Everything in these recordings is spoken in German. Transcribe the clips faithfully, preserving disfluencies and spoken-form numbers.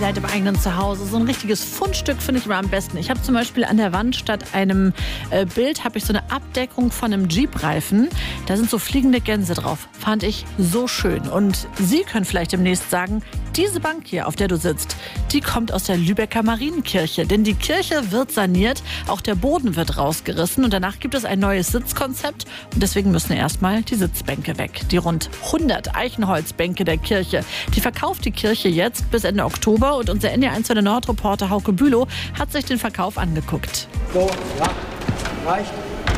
Seid im eigenen Zuhause. So ein richtiges Fundstück finde ich immer am besten. Ich habe zum Beispiel an der Wand statt einem äh, Bild habe ich so eine Abdeckung von einem Jeep-Reifen. Da sind so fliegende Gänse drauf. Fand ich so schön. Und Sie können vielleicht demnächst sagen, diese Bank hier, auf der du sitzt, die kommt aus der Lübecker Marienkirche. Denn die Kirche wird saniert, auch der Boden wird rausgerissen und danach gibt es ein neues Sitzkonzept. Und deswegen müssen erstmal die Sitzbänke weg. Die rund hundert Eichenholzbänke der Kirche. Die verkauft die Kirche jetzt bis Ende Oktober. Und unser N D R eins der Nordreporter Hauke Bülow hat sich den Verkauf angeguckt. So, ja, reicht.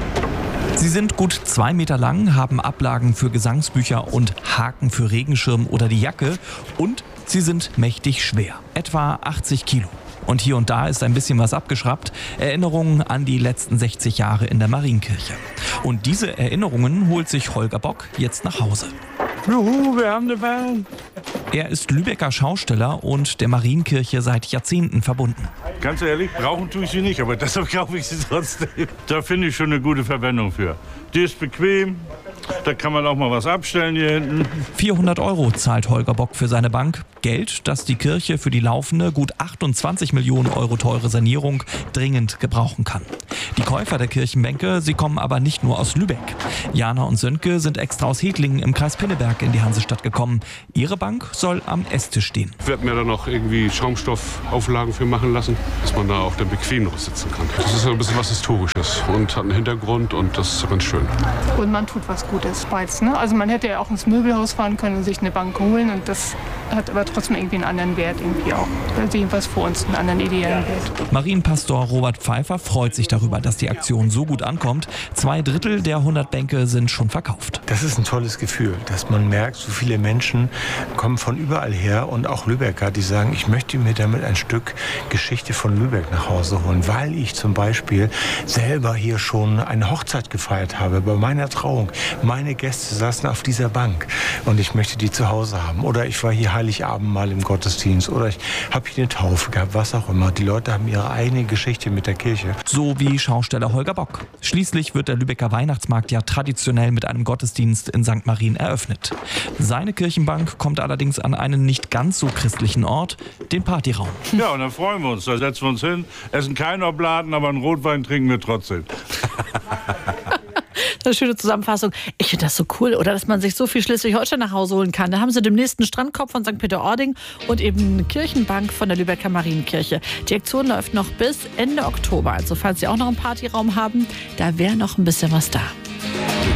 Sie sind gut zwei Meter lang, haben Ablagen für Gesangsbücher und Haken für Regenschirm oder die Jacke. Und sie sind mächtig schwer, etwa achtzig Kilo. Und hier und da ist ein bisschen was abgeschraubt. Erinnerungen an die letzten sechzig Jahre in der Marienkirche. Und diese Erinnerungen holt sich Holger Bock jetzt nach Hause. Juhu, wir haben eine Band. Er ist Lübecker Schausteller und der Marienkirche seit Jahrzehnten verbunden. Ganz ehrlich, brauchen tue ich sie nicht, aber deshalb kaufe ich sie trotzdem. Da finde ich schon eine gute Verwendung für. Die ist bequem, da kann man auch mal was abstellen hier hinten. vierhundert Euro zahlt Holger Bock für seine Bank. Geld, das die Kirche für die laufende, gut achtundzwanzig Millionen Euro teure Sanierung dringend gebrauchen kann. Die Käufer der Kirchenbänke, sie kommen aber nicht nur aus Lübeck. Jana und Sönke sind extra aus Hedlingen im Kreis Pinneberg in die Hansestadt gekommen. Ihre Bank soll am Esstisch stehen. Ich werde mir da noch irgendwie Schaumstoffauflagen für machen lassen, dass man da auch dann bequem noch sitzen kann. Das ist ein bisschen was Historisches und hat einen Hintergrund und das ist ganz schön. Und man tut was Gutes, beides, ne? Also man hätte ja auch ins Möbelhaus fahren können und sich eine Bank holen und das hat aber trotzdem irgendwie einen anderen Wert irgendwie auch. Also jedenfalls für uns einen anderen ideellen Wert. Marienpastor Robert Pfeiffer freut sich darüber, dass die Aktion so gut ankommt. Zwei Drittel der hundert Bänke sind schon verkauft. Das ist ein tolles Gefühl, dass man merkt, so viele Menschen kommen von überall her und auch Lübecker, die sagen, ich möchte mir damit ein Stück Geschichte von Lübeck nach Hause holen, weil ich zum Beispiel selber hier schon eine Hochzeit gefeiert habe, bei meiner Trauung. Meine Gäste saßen auf dieser Bank und ich möchte die zu Hause haben. Oder ich war hier Heiligabend mal im Gottesdienst oder ich habe hier eine Taufe gehabt, was auch immer. Die Leute haben ihre eigene Geschichte mit der Kirche. So wie Schausteller Holger Bock. Schließlich wird der Lübecker Weihnachtsmarkt ja traditionell mit einem Gottesdienst in Sankt Marien eröffnet. Seine Kirchenbank kommt allerdings an einen nicht ganz so christlichen Ort, den Partyraum. Ja, und dann freuen wir uns. Da setzen wir uns hin, essen keinen Obladen, aber einen Rotwein trinken wir trotzdem. Eine schöne Zusammenfassung. Ich finde das so cool, oder? Dass man sich so viel Schleswig-Holstein nach Hause holen kann. Da haben sie den nächsten Strandkorb von Sankt Peter-Ording und eben eine Kirchenbank von der Lübecker Marienkirche. Die Aktion läuft noch bis Ende Oktober. Also falls Sie auch noch einen Partyraum haben, da wäre noch ein bisschen was da.